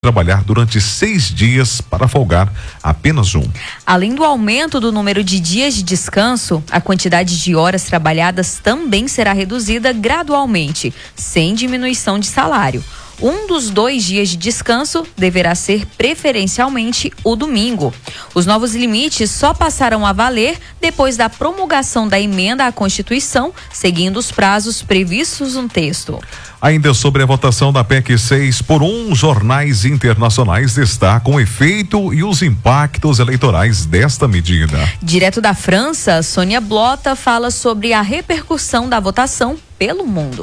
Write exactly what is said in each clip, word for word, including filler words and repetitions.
trabalhar durante seis dias para folgar apenas um. Além do aumento do número de dias de descanso, a quantidade de horas trabalhadas também será reduzida gradualmente, sem diminuição de salário. Um dos dois dias de descanso deverá ser preferencialmente o domingo. Os novos limites só passarão a valer depois da promulgação da emenda à Constituição, seguindo os prazos previstos no texto. Ainda sobre a votação da P E C seis por um, jornais internacionais destacam o efeito e os impactos eleitorais desta medida. Direto da França, Sônia Blota fala sobre a repercussão da votação pelo mundo.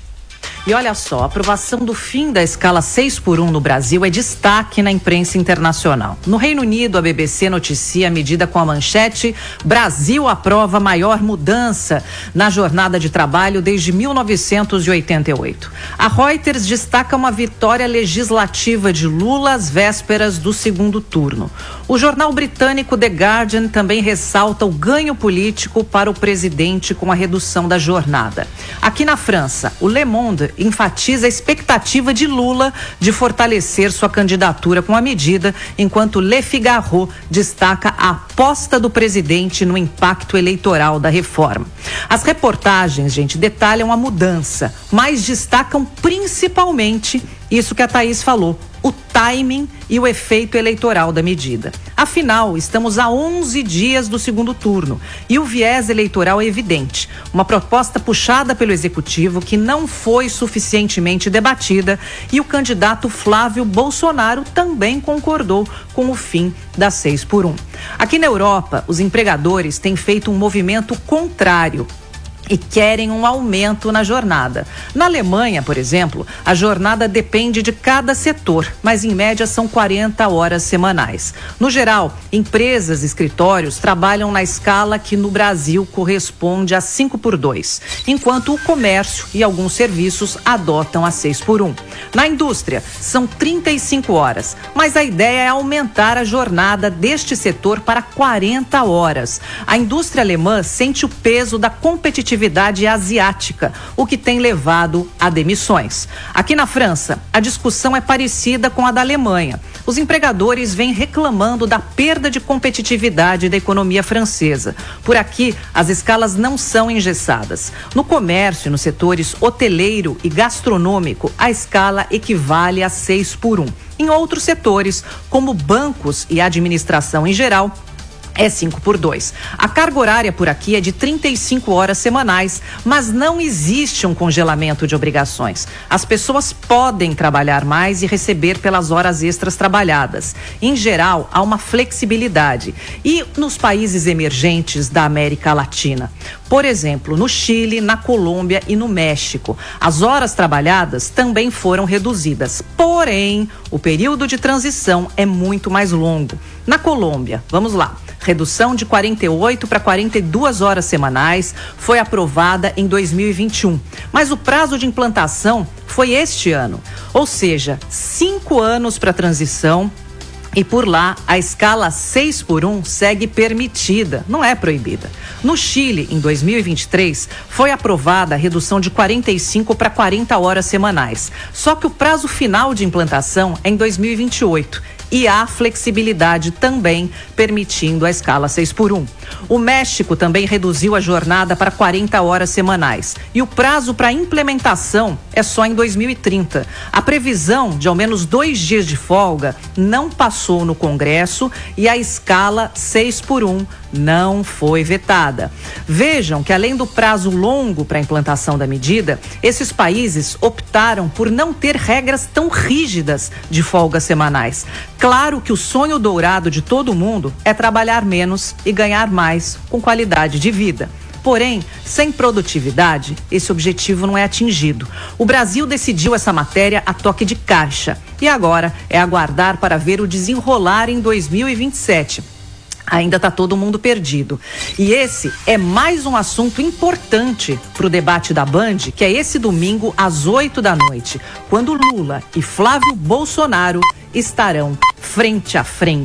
E olha só, a aprovação do fim da escala seis por um no Brasil é destaque na imprensa internacional. No Reino Unido, a B B C noticia a medida com a manchete: Brasil aprova maior mudança na jornada de trabalho desde mil novecentos e oitenta e oito. A Reuters destaca uma vitória legislativa de Lula às vésperas do segundo turno. O jornal britânico The Guardian também ressalta o ganho político para o presidente com a redução da jornada. Aqui na França, o Le Monde enfatiza a expectativa de Lula de fortalecer sua candidatura com a medida, enquanto Le Figaro destaca a aposta do presidente no impacto eleitoral da reforma. As reportagens, gente, detalham a mudança, mas destacam principalmente isso que a Thaís falou: o timing e o efeito eleitoral da medida. Afinal, estamos a onze dias do segundo turno e o viés eleitoral é evidente. Uma proposta puxada pelo Executivo que não foi suficientemente debatida, e o candidato Flávio Bolsonaro também concordou com o fim da seis por um. Aqui na Europa, os empregadores têm feito um movimento contrário e querem um aumento na jornada. Na Alemanha, por exemplo, a jornada depende de cada setor, mas em média são quarenta horas semanais. No geral, empresas e escritórios trabalham na escala que no Brasil corresponde a cinco por dois, enquanto o comércio e alguns serviços adotam a seis por um. Na indústria, são trinta e cinco horas, mas a ideia é aumentar a jornada deste setor para quarenta horas. A indústria alemã sente o peso da competitividade asiática, o que tem levado a demissões. Aqui na França, a discussão é parecida com a da Alemanha. Os empregadores vêm reclamando da perda de competitividade da economia francesa. Por aqui, as escalas não são engessadas. No comércio e nos setores hoteleiro e gastronômico, a escala equivale a seis por um. Em outros setores, como bancos e administração em geral, é cinco por dois. A carga horária por aqui é de trinta e cinco horas semanais, mas não existe um congelamento de obrigações. As pessoas podem trabalhar mais e receber pelas horas extras trabalhadas. Em geral, há uma flexibilidade. E nos países emergentes da América Latina? Por exemplo, no Chile, na Colômbia e no México, as horas trabalhadas também foram reduzidas. Porém, o período de transição é muito mais longo. Na Colômbia, vamos lá, redução de quarenta e oito para quarenta e duas horas semanais foi aprovada em dois mil e vinte e um, mas o prazo de implantação foi este ano, ou seja, cinco anos para a transição. E por lá, a escala seis por um segue permitida, não é proibida. No Chile, em dois mil e vinte e três, foi aprovada a redução de quarenta e cinco para quarenta horas semanais. Só que o prazo final de implantação é em dois mil e vinte e oito. E há flexibilidade também, permitindo a escala seis por um. O México também reduziu a jornada para quarenta horas semanais. E o prazo para implementação é só em dois mil e trinta. A previsão de ao menos dois dias de folga não passou no Congresso e a escala seis por um não foi vetada. Vejam que, além do prazo longo para a implantação da medida, esses países optaram por não ter regras tão rígidas de folgas semanais. Claro que o sonho dourado de todo mundo é trabalhar menos e ganhar mais com qualidade de vida. Porém, sem produtividade, esse objetivo não é atingido. O Brasil decidiu essa matéria a toque de caixa e agora é aguardar para ver o desenrolar em dois mil e vinte e sete. Ainda está todo mundo perdido. E esse é mais um assunto importante para o debate da Band, que é esse domingo às oito da noite, quando Lula e Flávio Bolsonaro estarão frente a frente.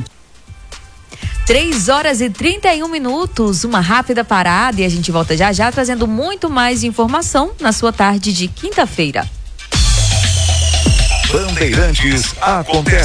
três horas e trinta e um minutos, uma rápida parada e a gente volta já já trazendo muito mais informação na sua tarde de quinta-feira. Bandeirantes acontece.